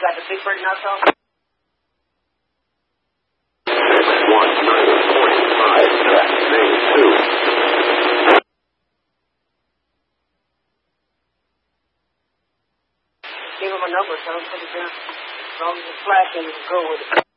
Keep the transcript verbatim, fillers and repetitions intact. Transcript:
got the big bird knocked off? one nine forty-five, track name two. Give him a number, so I'll put it down. As long as it's flashing, you can go with it.